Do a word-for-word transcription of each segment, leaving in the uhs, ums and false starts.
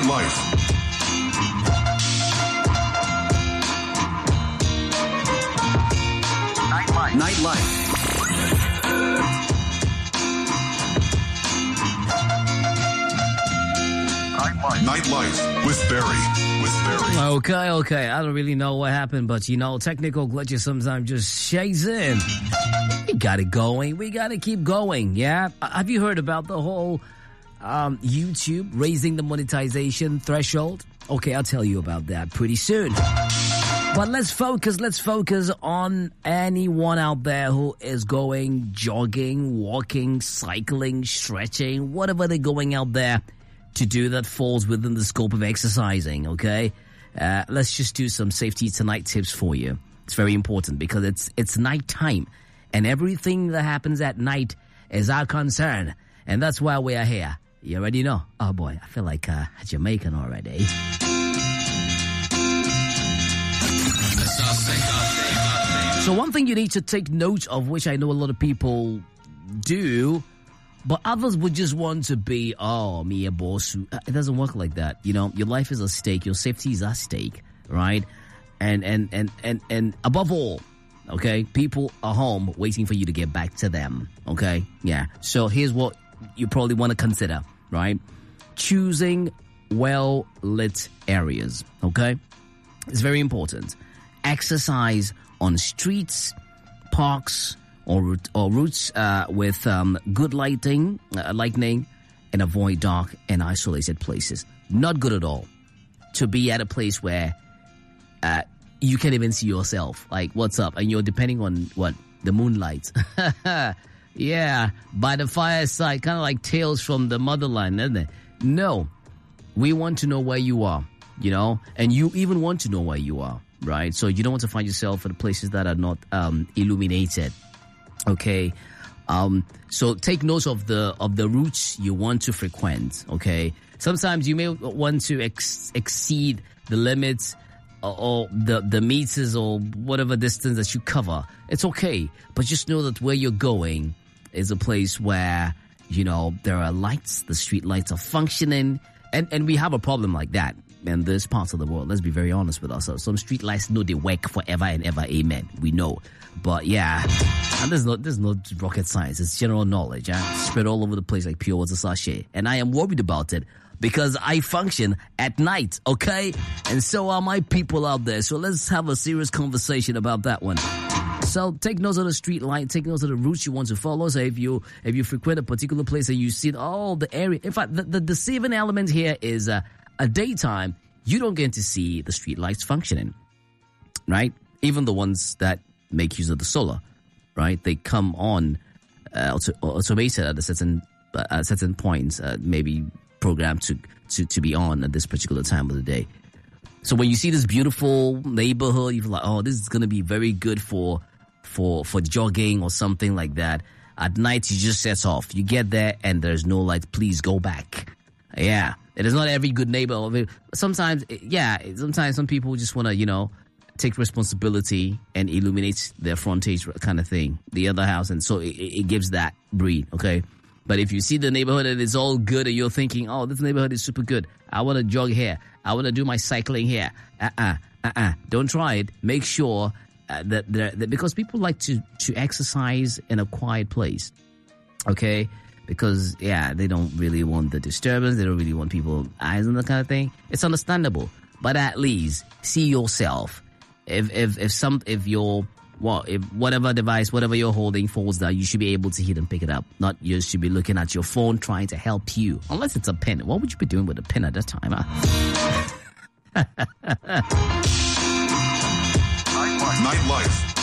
Nightlife. Nightlife. Nightlife with Barry. With Barry. Okay, okay. I don't really know what happened, but you know, technical glitches sometimes just shakes in. We got it going. We got to keep going. Yeah. Have you heard about the whole um, YouTube raising the monetization threshold? Okay, I'll tell you about that pretty soon. But let's focus, let's focus on anyone out there who is going jogging, walking, cycling, stretching, whatever they're going out there to do that falls within the scope of exercising, okay? Uh, let's just do some safety tonight tips for you. It's very important because it's it's nighttime and everything that happens at night is our concern. And that's why we are here. You already know. Oh boy, I feel like uh, a Jamaican already. So one thing you need to take note of, which I know a lot of people do, but others would just want to be, oh, me a boss. It doesn't work like that. You know, your life is at stake. Your safety is at stake, right? And, and, and, and, and above all, okay, people are home waiting for you to get back to them, okay? Yeah. So here's what you probably want to consider, right? Choosing well-lit areas, okay? It's very important. Exercise on streets, parks, or or routes uh, with um, good lighting, uh, lightning, and avoid dark and isolated places. Not good at all to be at a place where uh, you can't even see yourself. Like, what's up? And you're depending on what? The moonlight. Yeah, by the fireside, kind of like Tales from the Motherland, isn't it? No, we want to know where you are, you know, and you even want to know where you are. Right, so you don't want to find yourself at places that are not um, illuminated. Okay, um, so take note of the of the routes you want to frequent. Okay, sometimes you may want to ex- exceed the limits or, or the the meters or whatever distance that you cover. It's okay, but just know that where you're going is a place where, you know, there are lights. The street lights are functioning, and and we have a problem like that. In this part of the world, let's be very honest with ourselves. Some street lights know they work forever and ever. Amen. We know, but yeah, and there's no there's no rocket science. It's general knowledge. Yeah? Spread all over the place like pure water sachet. And I am worried about it because I function at night. Okay, and so are my people out there. So let's have a serious conversation about that one. So take notes of the street light, take notes of the routes you want to follow. So if you if you frequent a particular place and you see all the area, in fact, the, the deceiving element here is. Uh, At daytime, you don't get to see the street lights functioning, right? Even the ones that make use of the solar, right? They come on uh, auto- automated at a certain uh, at certain points, uh, maybe programmed to, to to be on at this particular time of the day. So when you see this beautiful neighborhood, you're like, oh, this is going to be very good for for for jogging or something like that. At night, you just set off. You get there and there's no light. Please go back. Yeah. It is not every good neighbor. Sometimes, yeah, sometimes some people just want to, you know, take responsibility and illuminate their frontage kind of thing, the other house. And so it, it gives that breed, okay? But if you see the neighborhood and it's all good and you're thinking, oh, this neighborhood is super good. I want to jog here. I want to do my cycling here. Uh-uh, uh-uh. Don't try it. Make sure uh, that, that, because people like to, to exercise in a quiet place, okay? Because, yeah, they don't really want the disturbance. They don't really want people eyes on that kind of thing. It's understandable. But at least see yourself. If if if some if your well, if whatever device, whatever you're holding falls down, you should be able to hit and pick it up. Not you should be looking at your phone trying to help you. Unless it's a pen. What would you be doing with a pen at that time? Huh? Nightlife.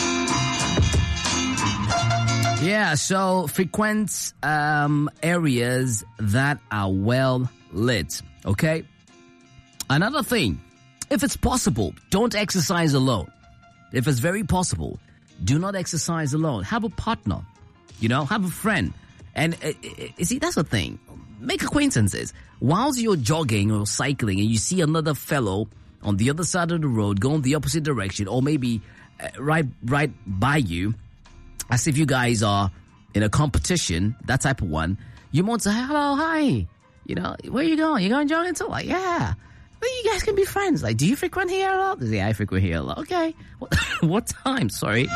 Yeah, so frequent um, areas that are well lit, okay? Another thing, if it's possible, don't exercise alone. If it's very possible, do not exercise alone. Have a partner, you know, have a friend. And uh, uh, see, that's the thing. Make acquaintances. Whilst you're jogging or cycling and you see another fellow on the other side of the road going the opposite direction or maybe uh, right, right by you, as if you guys are in a competition, that type of one, you want to say, hello, hi. You know, where you going? You going jogging too? Like, yeah. Well, you guys can be friends. Like, do you frequent here a lot? Yeah, I frequent here a lot. Okay. What, what time? Sorry.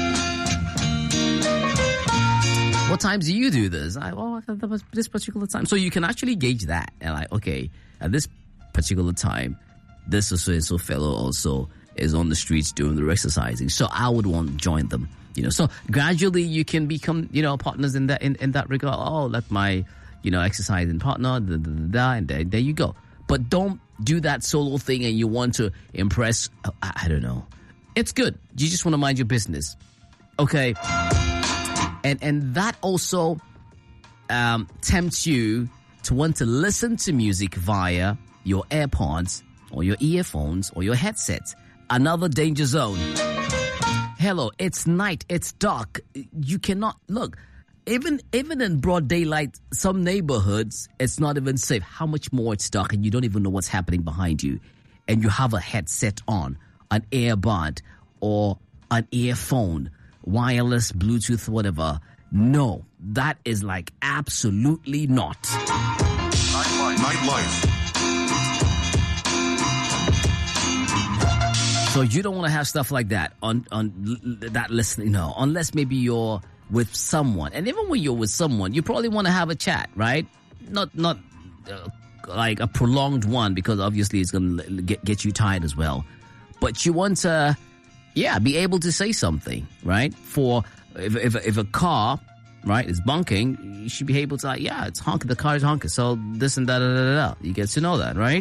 What time do you do this? I, well, this particular time. So you can actually gauge that. And like, okay, at this particular time, this so-and-so fellow also is on the streets doing the exercising. So I would want to join them. You know, so gradually you can become, you know, partners in that, in, in that regard. Oh, that's my, you know, exercising partner, da, da, da, da, and there, there you go. But don't do that solo thing and you want to impress, I, I don't know. It's good. You just want to mind your business. Okay. And and that also um, tempts you to want to listen to music via your AirPods or your earphones or your headset. Another danger zone. Hello, it's night, it's dark. You cannot, look, even even in broad daylight, some neighborhoods, it's not even safe. How much more it's dark and you don't even know what's happening behind you. And you have a headset on, an earbud or an earphone, wireless, Bluetooth, whatever. No, that is like absolutely not. Nightlife. So you don't want to have stuff like that on on that listening, no, unless maybe you're with someone. And even when you're with someone, you probably want to have a chat, right? Not not uh, like a prolonged one, because obviously it's going to get get you tired as well. But you want to, yeah, be able to say something, right? For if if if a car, right, is bunking, you should be able to, like, yeah, it's honking. The car is honking. So this and that, da, da, da, da. You get to know that, right?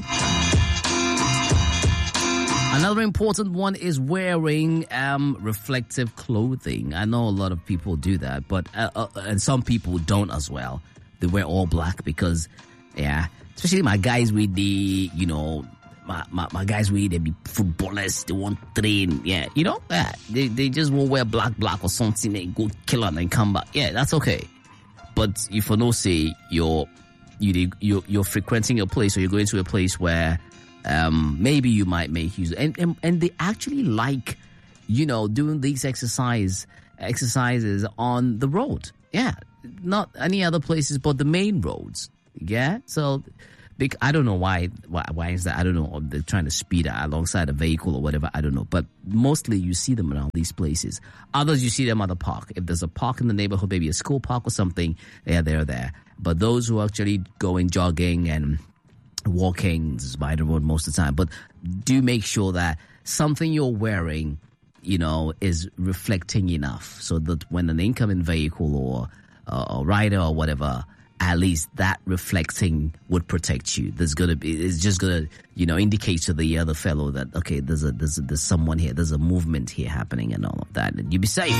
Another important one is wearing um, reflective clothing. I know a lot of people do that, but uh, uh, and some people don't as well. They wear all black because, yeah, especially my guys with the, you know, my, my, my guys with, they be footballers, they want to train, yeah, you know, yeah, they, they just won't wear black, black or something, they go kill and then come back. Yeah, that's okay. But if for no say you're, you, you're, you're frequenting a place or you're going to a place where Um, maybe you might make use, and, and and they actually like, you know, doing these exercise exercises on the road. Yeah, not any other places, but the main roads. Yeah, so big. I don't know why. Why, why is that? I don't know. They're trying to speed alongside a vehicle or whatever. I don't know. But mostly you see them around these places. Others you see them at the park. If there's a park in the neighborhood, maybe a school park or something, yeah, they're there. But those who are actually going jogging and walking by the road most of the time, but do make sure that something you're wearing, you know, is reflecting enough so that when an incoming vehicle or uh, a rider or whatever, at least that reflecting would protect you. There's gonna be, it's just gonna, you know, indicate to the other fellow that, okay, there's a there's a, there's someone here, there's a movement here happening and all of that, and you be safe.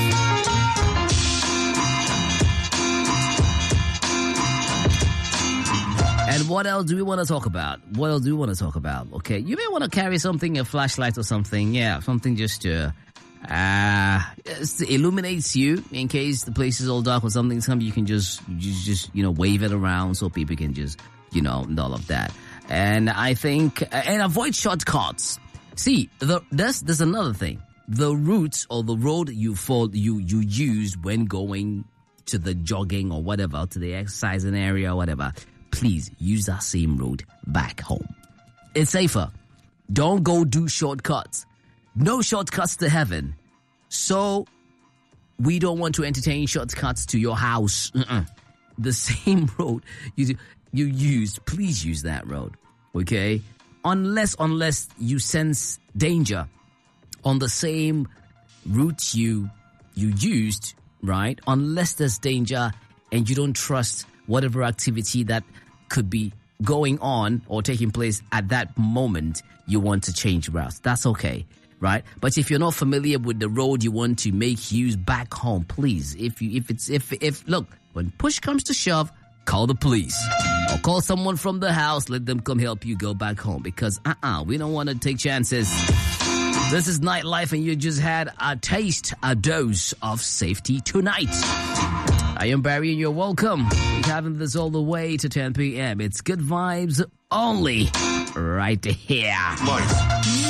And what else do we want to talk about? What else do we want to talk about? Okay, you may want to carry something, a flashlight or something. Yeah, something just to, uh, just to illuminate you in case the place is all dark or something. Something you can just, you just, you know, wave it around so people can just, you know, and all of that. And I think, and avoid shortcuts. See, the, there's, there's another thing. The route or the road you fall, you, you use when going to the jogging or whatever, to the exercising area or whatever, please use that same road back home. It's safer. Don't go do shortcuts. No shortcuts to heaven. So we don't want to entertain shortcuts to your house. Uh-uh. The same road you you used, please use that road. Okay? Unless unless you sense danger on the same route you you used, right? Unless there's danger and you don't trust whatever activity that could be going on or taking place at that moment, you want to change routes. That's okay, right? But if you're not familiar with the road you want to make use back home, please, if you, if it's, if, if, look, when push comes to shove, call the police or call someone from the house, let them come help you go back home, because uh-uh, we don't want to take chances. This is Nightlife, and you just had a taste, a dose of safety tonight. I am Barry, and you're welcome. We're having this all the way to ten p.m. It's good vibes only right here. Life.